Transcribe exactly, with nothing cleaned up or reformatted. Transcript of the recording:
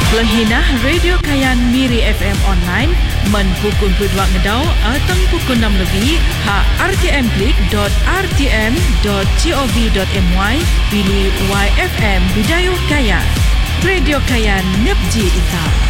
Lehinah Radio Kayan Miri F M online men pukul dua ngedau atau pukul enam lebih ha r t m klik dot r t m dot gov dot my pilih Y F M Bidayuh Kayan. Radio Kayan Nepji Ita.